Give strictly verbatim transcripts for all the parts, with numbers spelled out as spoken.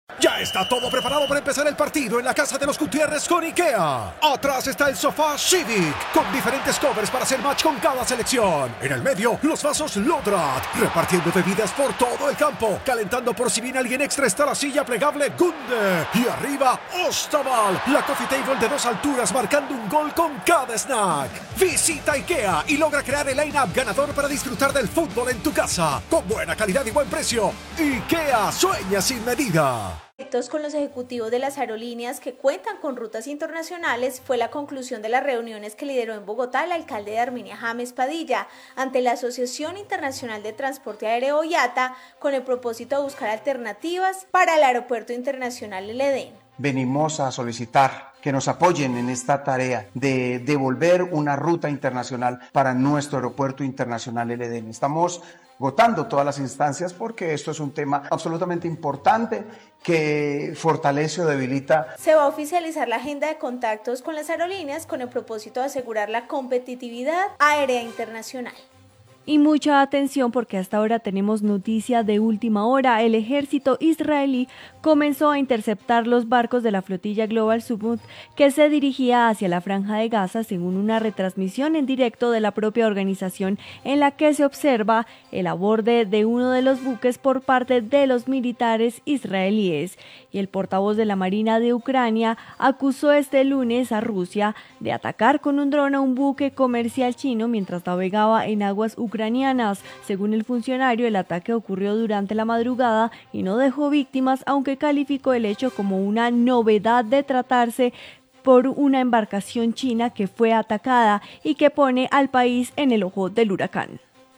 Ya está todo preparado para empezar el partido en la casa de los Gutiérrez con IKEA. Atrás está el sofá Civic, con diferentes covers para hacer match con cada selección. En el medio, los vasos Lodrat, repartiendo bebidas por todo el campo. Calentando por si viene alguien extra está la silla plegable Gunde. Y arriba, Ostaval, la coffee table de dos alturas marcando un gol con cada snack. Visita IKEA y logra crear el line-up ganador para disfrutar del fútbol en tu casa. Con buena calidad y buen precio. IKEA sueña sin medida. Con los ejecutivos de las aerolíneas que cuentan con rutas internacionales fue la conclusión de las reuniones que lideró en Bogotá el alcalde de Armenia, James Padilla, ante la Asociación Internacional de Transporte Aéreo I A T A, con el propósito de buscar alternativas para el Aeropuerto Internacional El Edén. Venimos a solicitar que nos apoyen en esta tarea de devolver una ruta internacional para nuestro Aeropuerto Internacional El Edén. Estamos agotando todas las instancias porque esto es un tema absolutamente importante que fortalece o debilita. Se va a oficializar la agenda de contactos con las aerolíneas con el propósito de asegurar la competitividad aérea internacional. Y mucha atención porque hasta ahora tenemos noticia de última hora. El ejército israelí comenzó a interceptar los barcos de la flotilla Global Summit que se dirigía hacia la Franja de Gaza, según una retransmisión en directo de la propia organización en la que se observa el aborde de uno de los buques por parte de los militares israelíes. Y el portavoz de la Marina de Ucrania acusó este lunes a Rusia de atacar con un dron a un buque comercial chino mientras navegaba en aguas ucranianas. ucranianas. Según el funcionario, el ataque ocurrió durante la madrugada y no dejó víctimas, aunque calificó el hecho como una novedad de tratarse por una embarcación china que fue atacada y que pone al país en el ojo del huracán.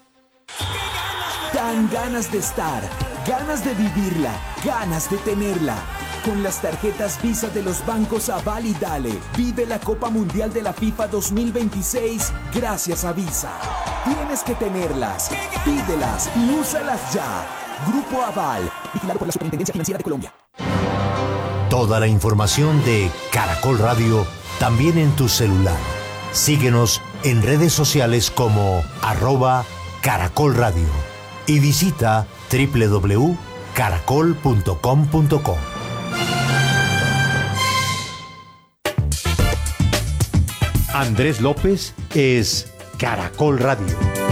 Dan ganas de estar, ganas de vivirla, ganas de tenerla. Con las tarjetas Visa de los bancos Aval y Dale, vive la Copa Mundial de la FIFA dos mil veintiséis gracias a Visa. Tienes que tenerlas, pídelas y úsalas ya. Grupo Aval, vigilado por la Superintendencia Financiera de Colombia. Toda la información de Caracol Radio también en tu celular. Síguenos en redes sociales como arroba Caracol Radio y visita doble u doble u doble u punto caracol punto com punto co. Andrés López es Caracol Radio.